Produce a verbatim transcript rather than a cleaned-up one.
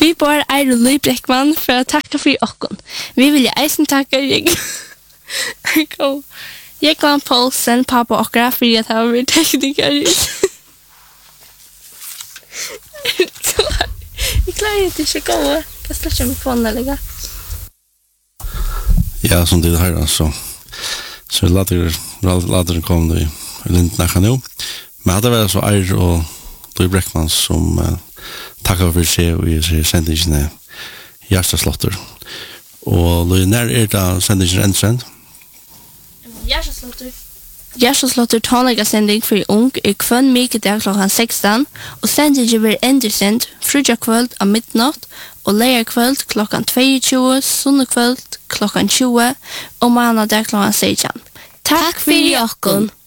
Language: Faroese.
Vi bor Eir og Lui Breckman for å takke for okken. Vi vil eisen takke jeg. Jeg kan Paulsen, pappa og okra, for at han var tekniker. Jeg klarer ikke ikke gå. Jeg slår ikke med fonen eller. Ja, som det her, altså. Så later later kom det lint nach nu. Men det var så Eir og Lui Breckman som uh, takkar for seg og jeg sendte ikke hjerteslotter. Og Lui, når er det sendte ikke endsendt? Hjerteslotter. Hjerteslotter tånlega sending for ung er kvann mykje der klokkan sekstan, og sendingen blir endursendt frutja kvöld av midnatt, og leia kvöld klokkan tjueto, sunne kvöld klokkan tjue, og manna der klokkan seksten. Takk for okkon!